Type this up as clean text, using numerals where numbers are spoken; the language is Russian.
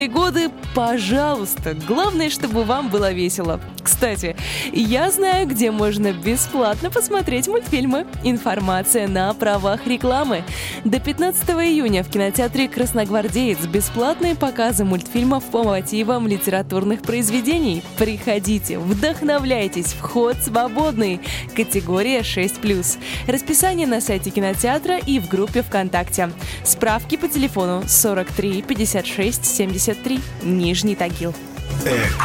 годы, пожалуйста, главное, чтобы вам было весело. Кстати, я знаю, где можно бесплатно посмотреть мультфильмы. Информация на правах рекламы. До 15 июня в кинотеатре «Красногвардеец» бесплатные показы мультфильмов по мотивам литературных произведений. Приходите, вдохновляйтесь, вход свободный. Категория 6+. Расписание на сайте кинотеатра и в группе ВКонтакте. Справки по телефону 43 56 73, Нижний Тагил.